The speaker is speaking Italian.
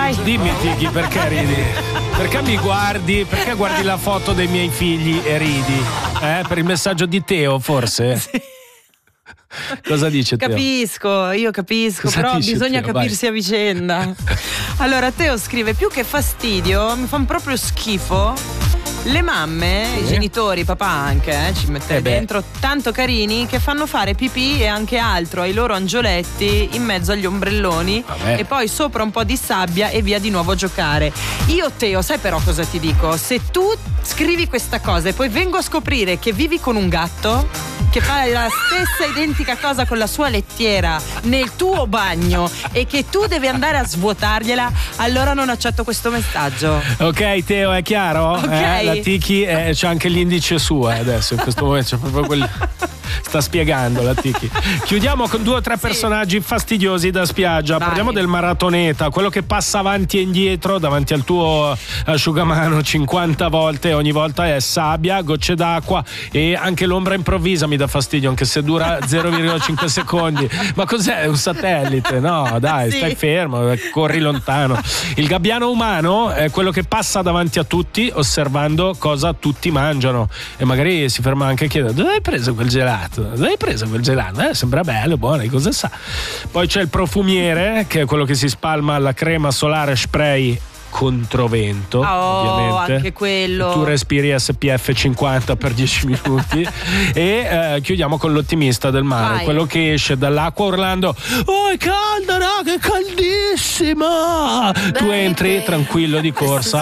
dai. Dimmi Tiki, perché ridi? Perché mi guardi? Perché guardi la foto dei miei figli e ridi? Per il messaggio di Teo, forse? Sì. Cosa dice Teo? Io capisco, Cosa però dice bisogna Teo? capirsi a vicenda. Allora Teo scrive: più che fastidio, mi fanno proprio schifo le mamme, i genitori, papà anche, ci mette dentro, tanto carini, che fanno fare pipì e anche altro ai loro angioletti in mezzo agli ombrelloni. E poi sopra un po' di sabbia e via di nuovo a giocare. Io Teo, sai però cosa ti dico? Se tu scrivi questa cosa e poi vengo a scoprire che vivi con un gatto che fa la stessa identica cosa con la sua lettiera nel tuo bagno e che tu devi andare a svuotargliela, allora non accetto questo messaggio. Ok Teo, è chiaro? Ok. La Tiki c'è anche l'indice suo adesso, in questo momento c'è proprio quel... Sta spiegando la Tiki. Chiudiamo con 2 o 3 personaggi fastidiosi da spiaggia. Vai. Parliamo del maratoneta, quello che passa avanti e indietro davanti al tuo asciugamano 50 volte, ogni volta è sabbia, gocce d'acqua e anche l'ombra improvvisa mi dà fastidio, anche se dura 0,5 secondi. Ma cos'è? Un satellite? No, dai, stai fermo, corri lontano. Il gabbiano umano è quello che passa davanti a tutti osservando cosa tutti mangiano e magari si ferma anche a chiedere: dove hai preso quel gelato? Dove hai preso quel gelato? Sembra bello, buono, cosa sa? Poi c'è il profumiere, che è quello che si spalma la crema solare spray controvento, ovviamente. Anche quello. Tu respiri SPF 50 per 10 minuti e chiudiamo con l'ottimista del mare. Vai. Quello che esce dall'acqua urlando: oh, è calda, no, che caldissima! Tu entri tranquillo di corsa